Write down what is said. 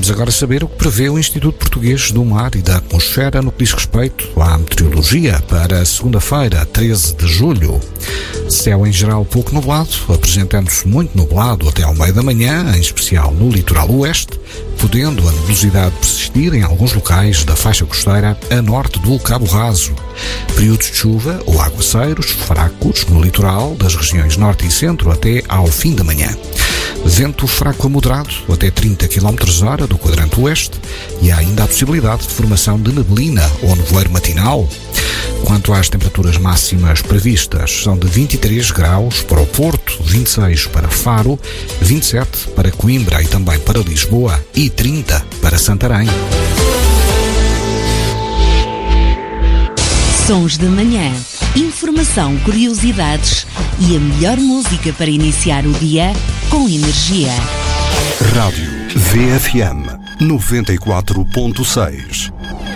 Vamos agora saber o que prevê o Instituto Português do Mar e da Atmosfera no que diz respeito à meteorologia para segunda-feira, 13 de julho. Céu em geral pouco nublado, apresentando-se muito nublado até ao meio da manhã, em especial no litoral oeste, podendo a nebulosidade persistir em alguns locais da faixa costeira a norte do Cabo Raso. Períodos de chuva ou aguaceiros fracos no litoral das regiões norte e centro até ao fim da manhã. Vento fraco a moderado, até 30 km/h do quadrante oeste, e há ainda a possibilidade de formação de neblina ou nevoeiro matinal. Quanto às temperaturas máximas previstas, são de 23 graus para o Porto, 26 para Faro, 27 para Coimbra e também para Lisboa e 30 para Santarém. Sons de manhã. Informação, curiosidades e a melhor música para iniciar o dia com energia. Rádio VFM 94.6.